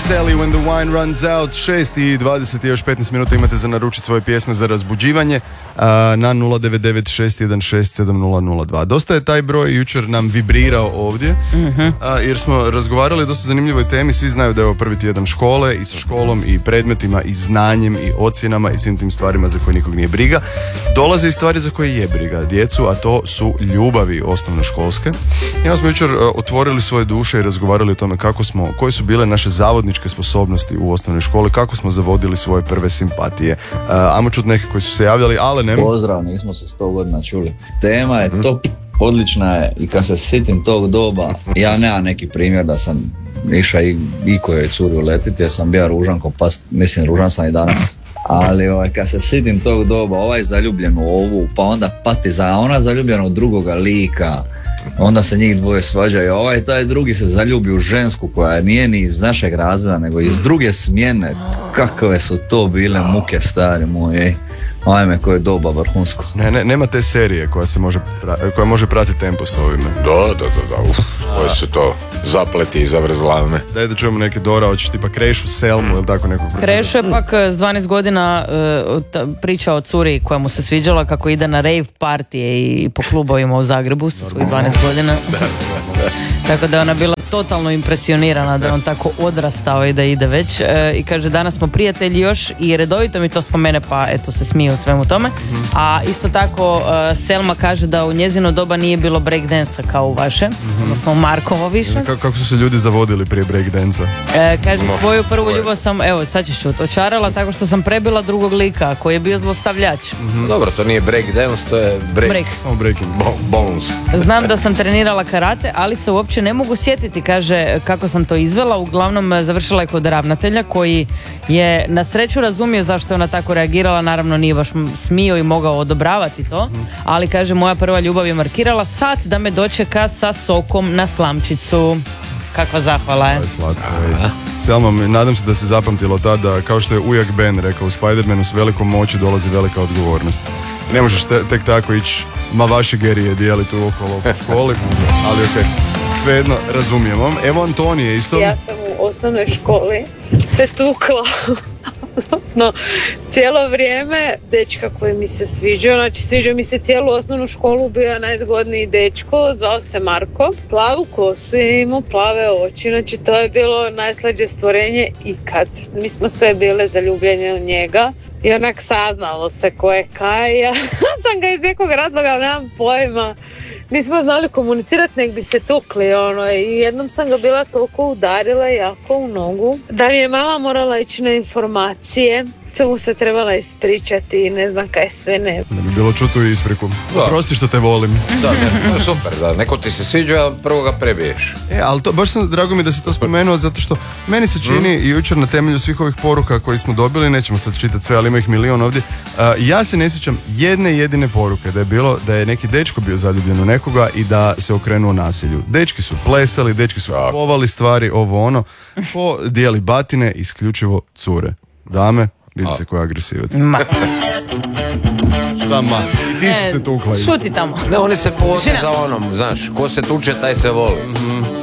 Sally When the Wine Runs Out. 6 i 20 i još 15 minuta imate za naručiti svoje pjesme za razbuđivanje na 09961670002. Dosta je taj broj jučer nam vibrirao ovdje, jer smo razgovarali o dosta zanimljivoj temi. Svi znaju da je ovo prvi tjedan škole i sa školom i predmetima i znanjem i ocjenama i svim tim stvarima za koje nikog nije briga. Dolaze i stvari za koje je briga djecu, a to su ljubavi osnovnoškolske. I onda smo jučer otvorili svoje duše i razgovarali o tome koje su bile naše zavodničke sposobnosti u osnovnoj školi, kako smo zavodili svoje prve simpatije. Ajmo čut neke koji su se javljali, ale ne... Pozdrav, nismo se 100 godina čuli. Tema je top, odlična je i kad se sjetim tog doba, ja nemam neki primjer da sam išao i kojoj curi uletiti jer sam bio ružan ko pas, mislim ružan sam i danas. Ali kad se sjetim tog doba, ovaj zaljubljen u ovu, pa onda pati za ona zaljubljena u drugoga lika, onda se njih dvoje svađaju, taj drugi se zaljubi u žensku koja nije ni iz našeg razreda nego iz druge smjene. Kakve su to bile muke, stari moji. Ajme, koje doba vrhunsko. Nema te serije koja može pratiti tempo s ovime. Da, koje su to zapleti i zavrzlame. Daj da čujemo neke Dora, hoćeš tipa Krešu, Selmu ili tako nekog. Krešu je pak s 12 godina priča o curi koja mu se sviđala kako ide na rave partije i po klubovima u Zagrebu sa svojih 12 godina. Tako da je ona bila totalno impresionirana da on tako odrastao i da ide već. I kaže, danas smo prijatelji još i redovito mi to spomene, pa eto se smije od svemu tome. A isto tako Selma kaže da u njezino doba nije bilo breakdansa kao u vaše, odnosno Markovo više. Kako su se ljudi zavodili prije breakdansa? Kaže, svoju prvu ljubav sam, evo sad ćeš čut, očarala tako što sam prebila drugog lika koji je bio zlostavljač. Dobro, to nije breakdance, to je breaking bones. Znam da sam trenirala karate, ali se uopće ne mogu sjetiti, kaže, kako sam to izvela. Uglavnom završila je kod ravnatelja koji je na sreću razumio zašto je ona tako reagirala. Naravno nije baš smio i mogao odobravati to, ali kaže, moja prva ljubav je markirala sat da me dočeka sa sokom na slamčicu. Kakva zahvala je. Selma, nadam se da se zapamtilo tada, kao što je ujak Ben rekao u Spider-Manu, s velikom moći dolazi velika odgovornost. Ne možeš tek tako ići vaše gerije dijeliti okolo po školi, ali okej. Svejedno, razumijemo. Evo Antonije isto. Ja sam u osnovnoj školi se tukla. Odnosno, cijelo vrijeme dečka koji mi se sviđao, znači sviđao mi se cijelu osnovnu školu, bio je najzgodniji dečko, zvao se Marko, plavu kosu je imao, plave oči, znači to je bilo najslađe stvorenje ikad. Mi smo sve bile zaljubljene u njega i onak saznalo se ko je kaj, ja sam ga iz nekog razloga, nemam pojma. Nismo znali komunicirati, nek bi se tukli, i jednom sam ga bila toliko udarila jako u nogu da mi je mama morala ići na informacije, to mu se trebala ispričati i ne znam kaj sve ne. Da bi bilo čutu i ispriku. Prosti što te volim. Da, to je super, da, neko ti se sviđa, prvo ga prebiješ. Ali to, baš sam drago mi da si to spomenuo, zato što meni se čini i jučer na temelju svih ovih poruka koji smo dobili, nećemo sad čitati sve, ali ima ih milion ovdje, ja se ne sjećam jedne jedine poruke da je bilo da je neki dečko bio zaljubljen u nekoga i da se okrenuo nasilju. Dečki su plesali, dečki su kupovali stvari, ovo ono, ko dijeli batine, isključivo cure. Dame, vidi se ko je agresivac. Šta ma? I ti si se tukla. Šuti tamo. Ne, oni se poze za onom, znaš, ko se tuče, taj se voli.